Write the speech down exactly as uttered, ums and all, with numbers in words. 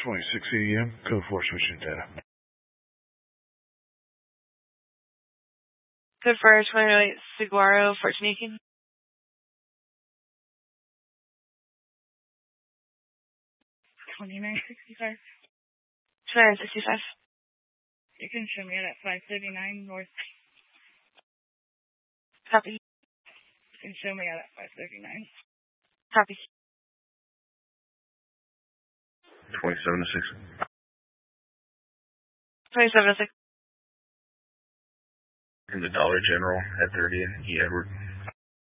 twenty-six A M, code four switching data. Code four, twenty-eight Saguaro, Fort Jamaican. twenty-nine sixty-five. twenty-nine sixty-five. You can show me at five thirty-nine North. Copy. You can show me at five thirty-nine. Copy. twenty-seven to six. twenty-seven to six. In the Dollar General at thirty and E. Edward.